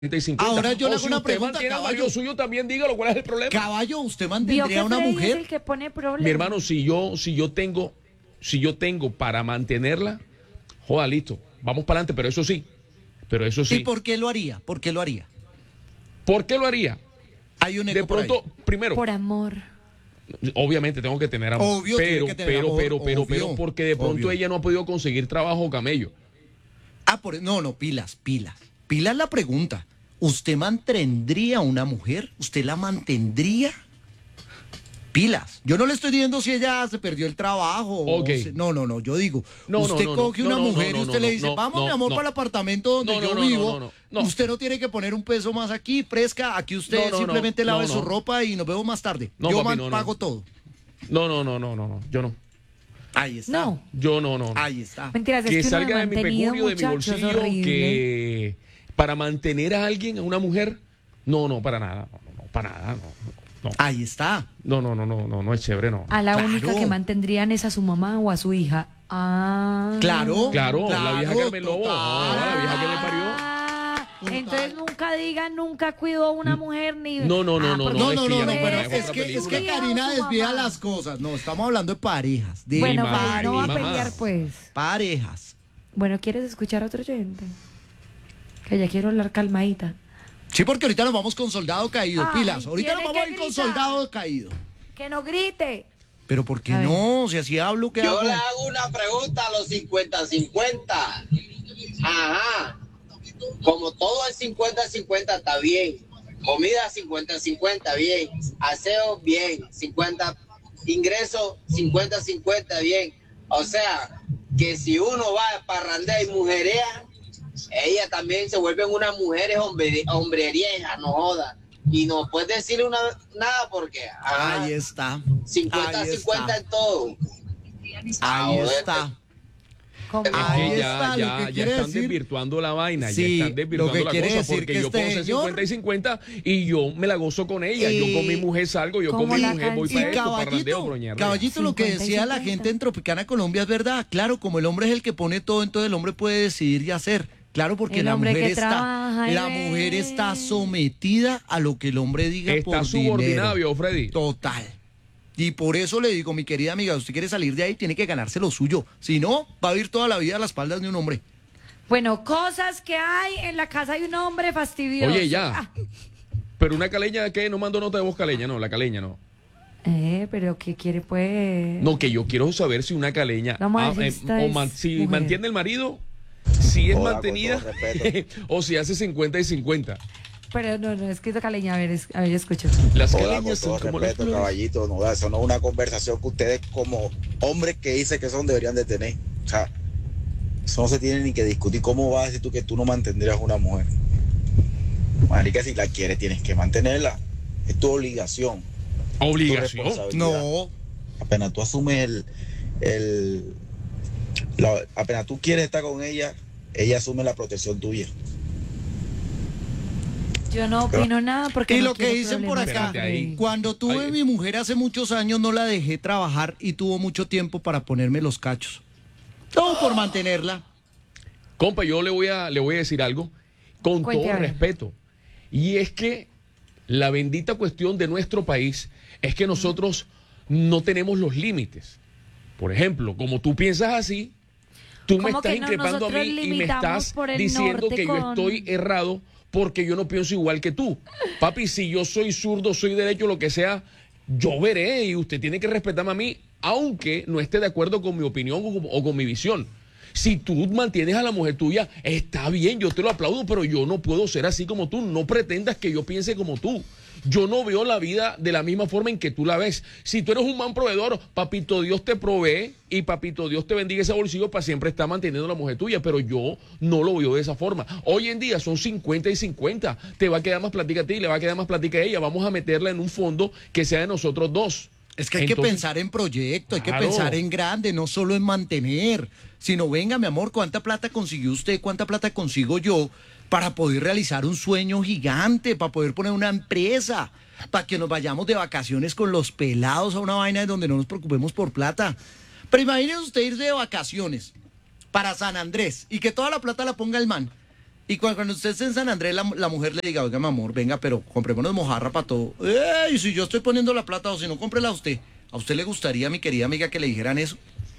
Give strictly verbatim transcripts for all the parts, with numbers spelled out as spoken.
y cincuenta. Ahora yo le O hago si una usted pregunta, mantiene al caballo. marido suyo, también dígalo, ¿cuál es el problema? Caballo, ¿usted Vio mantendría que a una Freddy es mujer? el que pone problemas. Mi hermano, si yo, si yo tengo, si yo tengo para mantenerla, joda, listo, vamos para adelante, pero eso sí, pero eso ¿Y sí. por qué lo haría? ¿Por qué lo haría? ¿Por qué lo haría? Hay un De eco por ahí. pronto, primero, Por amor. obviamente tengo que tener amor, Obvio, tiene pero, que tener pero, amor, pero, pero, pero, obvio, porque de pronto obvio. ella no ha podido conseguir trabajo o camello. Ah, por, no, no, pilas, pilas. Pilas la pregunta. ¿Usted mantendría a una mujer? ¿Usted la mantendría? Pilas. Yo no le estoy diciendo si ella se perdió el trabajo. Ok. o se- no, no, no. Yo digo, No, no, usted no, no, coge no, una no, no, mujer no, y usted no, le dice, no, vamos, no, mi amor, no. para el apartamento donde No, no, yo no, no, vivo. no, no, no. Usted no tiene que poner un peso más aquí, fresca. Aquí usted No, no, no, simplemente lave no, su no. ropa y nos vemos más tarde. No, yo papi, man- no, no. pago todo. No, no, no, no, no, no, yo no. Ahí está. No. Yo no, no. no. Ahí está. Mentiras, Que es que uno salga de mi mantenido, peculio, de mi muchachos, bolsillo, horrible. que para mantener a alguien, a una mujer, no, no, para nada, no, no, no, para nada, no, no, Ahí está. no, no, no, no, no, no es chévere, no. A la Claro. única que mantendrían es a su mamá o a su hija. Ah. Claro. Claro, la vieja Claro, Carmen Lobo, total. no, la vieja que me parió. Ah, Total. entonces nunca digan, nunca cuidó a una mujer ni. No, no, no, Ah, no, porque No, es no, que no, ya no, no, pero es otra es que, es película. que Karina Su desvía mamá. las cosas. No, estamos hablando de parejas. De Bueno, mamá, pues no va a mi mamá. pelear, pues. parejas. Bueno, ¿quieres escuchar a otro oyente? Que ya quiero hablar calmadita. Sí, porque ahorita nos vamos con soldado caído, Ay, pilas. Ahorita nos tiene vamos a que ir con gritar. soldado caído. Que no grite. Pero ¿por qué A ver. no? Si así hablo, ¿qué Yo hago? le hago una pregunta a los cincuenta cincuenta. Ajá. Como todo es cincuenta cincuenta está bien. Comida cincuenta cincuenta, bien. Aseo, bien. cincuenta ingresos, cincuenta cincuenta, bien. O sea, que si uno va a parrandea y mujerea, ella también se vuelven unas mujeres hombre, hombrerías, no joda. Y no puedes decirle una, nada porque ajá, Ahí está. cincuenta Ahí cincuenta está. en todo. Ahí Ahora, está. ¿Cómo? Es Ahí que ya, está, lo ya, que ya quiere están decir- desvirtuando la vaina, Sí, ya están lo desvirtuando que la quiere cosa, decir porque que yo este puedo ser señor- cincuenta y cincuenta y yo me la gozo con ella, yo con mi Y- mujer salgo, yo con Como mi la mujer voy canción. para Y esto, parrandeo, caballito, broñar. caballito, lo que cincuenta y decía la cincuenta. gente en Tropicana Colombia es verdad. Claro, como el hombre es el que pone todo, entonces el hombre puede decidir y hacer. Claro, porque El la hombre mujer que está, trabaja y la ve. mujer está sometida a lo que el hombre diga Está por subordinada, dinero. vio Freddy. Total. Y por eso le digo, mi querida amiga, usted quiere salir de ahí, tiene que ganarse lo suyo. Si no, va a vivir toda la vida a las espaldas de un hombre. Bueno, cosas que hay en la casa de un hombre fastidioso. Oye, ya. Ah. Pero una caleña, ¿qué? No mando nota de voz caleña, no, la caleña no. Eh, pero ¿qué quiere, pues? No, que yo quiero saber si una caleña Vamos a ah, ver si eh, esta o es man- si mujer. mantiene el marido, si es Hola, con mantenida todo respeto. o si hace cincuenta y cincuenta. Pero no, no, es que caleña, a ver, es- a ver, escucho. Las Hola, con caleñas todo son como las respeto, flores. caballito, no, eso no es una conversación que ustedes como hombres que dicen que son deberían de tener. O sea, eso no se tiene ni que discutir. ¿Cómo vas a decir tú que tú no mantendrías una mujer? Marica, si la quieres, tienes que mantenerla. Es tu obligación. tu Obligación. responsabilidad. No, Apenas tú asumes el... el la- apenas tú quieres estar con ella, ella asume la protección tuya. Yo no opino nada porque y no lo que quiero dicen por problemas. acá, Espérate ahí. cuando tuve Ay. mi mujer hace muchos años no la dejé trabajar y tuvo mucho tiempo para ponerme los cachos. Todo por mantenerla. Compa, yo le voy a, le voy a decir algo con Cuente, todo a ver. respeto. Y es que la bendita cuestión de nuestro país es que nosotros no tenemos los límites. Por ejemplo, como tú piensas así, tú me ¿Cómo estás que no? increpando a Nosotros mí y me limitamos estás por el diciendo norte que yo con- estoy errado porque yo no pienso igual que tú. Papi, si yo soy zurdo, soy derecho, lo que sea, yo veré y usted tiene que respetarme a mí, aunque no esté de acuerdo con mi opinión o con, o con mi visión. Si tú mantienes a la mujer tuya, está bien, yo te lo aplaudo, pero yo no puedo ser así como tú. No pretendas que yo piense como tú. Yo no veo la vida de la misma forma en que tú la ves. Si tú eres un man proveedor, papito Dios te provee y papito Dios te bendiga ese bolsillo para siempre estar manteniendo a la mujer tuya, pero yo no lo veo de esa forma. Hoy en día son cincuenta y cincuenta. Te va a quedar más platica a ti, le va a quedar más platica a ella. Vamos a meterla en un fondo que sea de nosotros dos. Es que hay que Entonces, pensar en proyecto, hay que claro. pensar en grande, no solo en mantener, sino venga, mi amor, ¿cuánta plata consiguió usted? ¿Cuánta plata consigo yo para poder realizar un sueño gigante, para poder poner una empresa, para que nos vayamos de vacaciones con los pelados a una vaina donde no nos preocupemos por plata? Pero imagínese usted irse de vacaciones para San Andrés y que toda la plata la ponga el man. Y cuando, cuando usted esté en San Andrés, la, la mujer le diga, oiga, mi amor, venga, pero comprémonos mojarra para todo. ¡Ey! Si yo estoy poniendo la plata o si no, cómprela a usted. ¿A usted le gustaría, mi querida amiga, que le dijeran eso?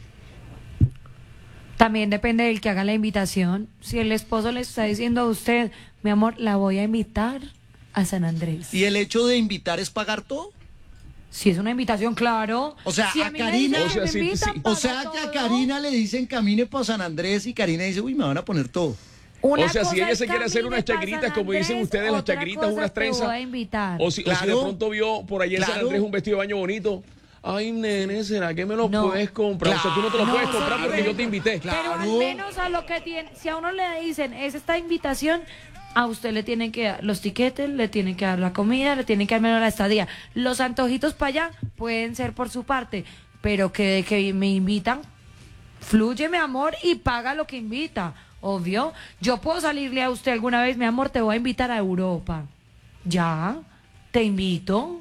También depende del que haga la invitación. Si el esposo le está diciendo a usted, mi amor, la voy a invitar a San Andrés. ¿Y el hecho de invitar es pagar todo? Si es una invitación, claro. O sea, si a mí me Karina- dicen O sea, que sí, me invitan, sí. O paga sea, que a todo. Karina le dicen camine para San Andrés y Karina dice, uy, me van a poner todo. Una O sea, si cosa ella es se quiere hacer camine unas pa' chagritas, San como dicen Andrés, ustedes, las otra chagritas, cosa unas te voy trenzas. a invitar. O si, o si de Claro. pronto vio por allá en San Claro. Andrés un vestido de baño bonito. Ay, nene, ¿será que me lo No. puedes comprar? O sea, tú no te lo No, puedes comprar Felipe. porque yo te invité. Pero al Claro. menos a lo que tiene, si a uno le dicen, es esta invitación, a usted le tienen que dar los tiquetes, le tienen que dar la comida, le tienen que dar menos la estadía. Los antojitos para allá pueden ser por su parte, pero que de que me invitan, fluye, mi amor, y paga lo que invita. Obvio. Yo puedo salirle a usted alguna vez, mi amor, te voy a invitar a Europa. Ya, te invito.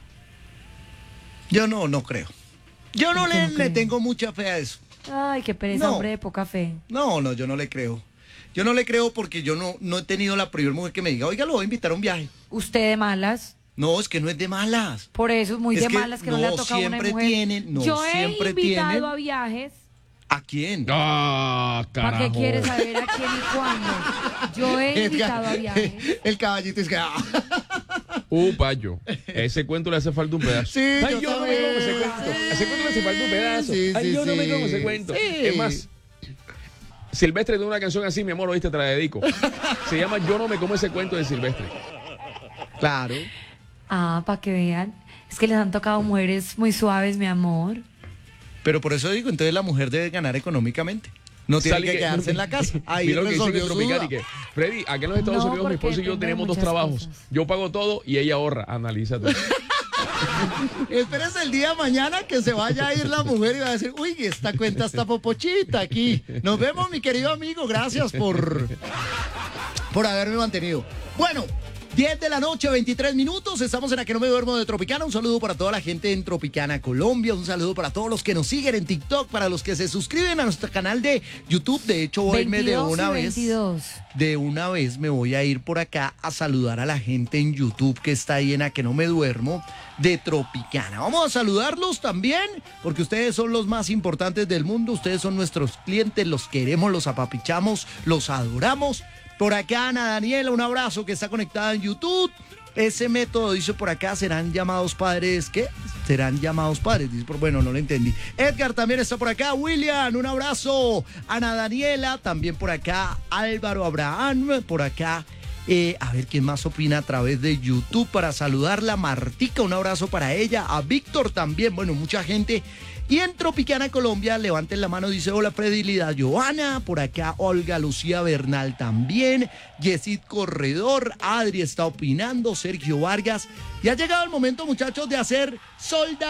Yo no, no creo. Yo no ¿Por qué le, no le cree? tengo mucha fe a eso. Ay, qué pereza, No. hombre de poca fe. No, no, yo no le creo. Yo no le creo porque yo no, no he tenido la primera mujer que me diga, oiga, lo voy a invitar a un viaje. Usted de malas. No, es que no es de malas. Por eso es muy Es de que malas que no, le ha no, tocado a una siempre mujer. tienen, no, Yo he siempre invitado tienen. a viajes. ¿A quién? Ah, ¿Para carajo. qué quieres saber a quién y cuándo? Yo he invitado a viajes. El caballito es que... ah, Uh, payo. Ese cuento le hace falta un pedazo. Sí, Ay, yo yo no me como ese también. cuento. A ese cuento le hace falta un pedazo. Sí, Ay, sí, yo no me sí. como ese cuento. Sí. Es más, Silvestre tiene una canción así, mi amor, oíste, te la dedico. Se llama Yo no me como ese cuento de Silvestre. Claro. Ah, para que vean. Es que les han tocado mujeres muy suaves, mi amor. Pero por eso digo, entonces la mujer debe ganar económicamente. No tiene Sale que quedarse en la casa. Ahí Mira lo que dicen en resolvió su Tropicana duda. y que, Freddy, acá en los Estados No, Unidos mi porque esposo y yo depende de tenemos dos muchas trabajos. cosas. Yo pago todo y ella ahorra. Analízate. Espérese el día de mañana que se vaya a ir la mujer y va a decir, uy, esta cuenta está popochita aquí. Nos vemos, mi querido amigo. Gracias por, por haberme mantenido. Bueno, diez de la noche, veintitrés minutos. Estamos en A Que No Me Duermo de Tropicana. Un saludo para toda la gente en Tropicana, Colombia. Un saludo para todos los que nos siguen en TikTok, para los que se suscriben a nuestro canal de YouTube. De hecho, voy a irme de veintidós una y vez. veintidós. De una vez me voy a ir por acá a saludar a la gente en YouTube que está ahí en A Que No Me Duermo de Tropicana. Vamos a saludarlos también porque ustedes son los más importantes del mundo. Ustedes son nuestros clientes, los queremos, los apapichamos, los adoramos. Por acá Ana Daniela, un abrazo que está conectada en YouTube. Ese método, dice por acá, serán llamados padres, ¿qué? Serán llamados padres, dice, por, bueno, no lo entendí. Edgar también está por acá, William, un abrazo. Ana Daniela, también por acá, Álvaro Abraham, por acá. Eh, a ver quién más opina a través de YouTube para saludarla. Martica, un abrazo para ella. A Víctor también, bueno, mucha gente. Y en Tropicana, Colombia, levanten la mano, dice, hola Freddy, Lida Joana, por acá Olga Lucía Bernal también, Yesid Corredor, Adri está opinando, Sergio Vargas. Y ha llegado el momento, muchachos, de hacer solda.